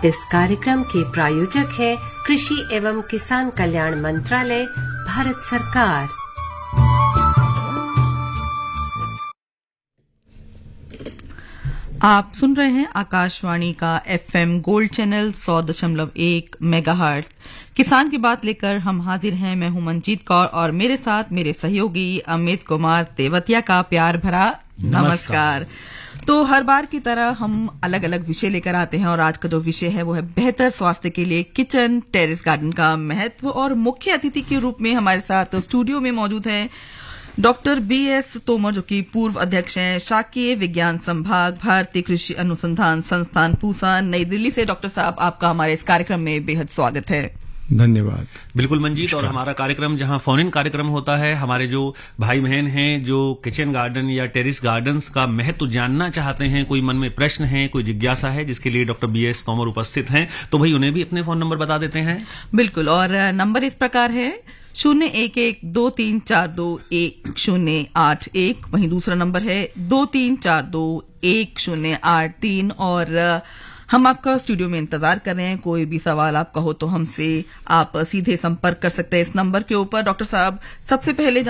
इस कार्यक्रम के प्रायोजक है कृषि एवं किसान कल्याण मंत्रालय, भारत सरकार। आप सुन रहे हैं आकाशवाणी का FM गोल्ड चैनल 100.1 मेगाहर्ट्ज। किसान की बात लेकर हम हाजिर हैं। मैं हूं मंजीत कौर और मेरे साथ मेरे सहयोगी अमित कुमार तेवतिया का प्यार भरा नमस्कार। तो हर बार की तरह हम अलग अलग विषय लेकर आते हैं और आज का जो विषय है वो है बेहतर स्वास्थ्य के लिए किचन टेरेस गार्डन का महत्व। और मुख्य अतिथि के रूप में हमारे साथ स्टूडियो में मौजूद हैं डॉक्टर BS तोमर, जो कि पूर्व अध्यक्ष हैं शाकीय विज्ञान संभाग, भारतीय कृषि अनुसंधान संस्थान पूसा, नई दिल्ली से। डॉक्टर साहब, आपका हमारे इस कार्यक्रम में बेहद स्वागत है। धन्यवाद। बिल्कुल मंजीत, और हमारा कार्यक्रम जहां फोन इन कार्यक्रम होता है, हमारे जो भाई बहन हैं जो किचन गार्डन या टेरिस गार्डन्स का महत्व जानना चाहते हैं, कोई मन में प्रश्न है, कोई जिज्ञासा है, जिसके लिए डॉक्टर BS तोमर उपस्थित हैं, तो भाई उन्हें भी अपने फोन नंबर बता देते हैं। बिल्कुल, और नंबर इस प्रकार है 01123421081। वहीं दूसरा नंबर है 23421083। और हम आपका स्टूडियो में इंतजार कर रहे हैं। कोई भी सवाल आपका हो तो हमसे आप सीधे संपर्क कर सकते हैं इस नंबर के ऊपर। डॉक्टर साहब, सबसे पहले